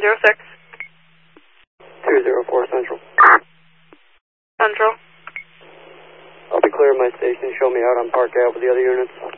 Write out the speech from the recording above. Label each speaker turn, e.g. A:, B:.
A: 206.
B: 204 Central.
A: Central.
B: I'll be clear of my station. Show me out on Park Ave with the other units.